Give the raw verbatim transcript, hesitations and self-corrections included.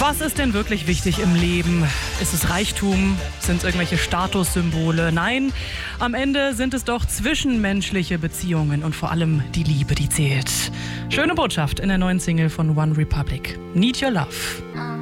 Was ist denn wirklich wichtig im Leben? Ist es Reichtum? Sind es irgendwelche Statussymbole? Nein, am Ende sind es doch zwischenmenschliche Beziehungen und vor allem die Liebe, die zählt. Schöne Botschaft in der neuen Single von One Republic. Need Your Love.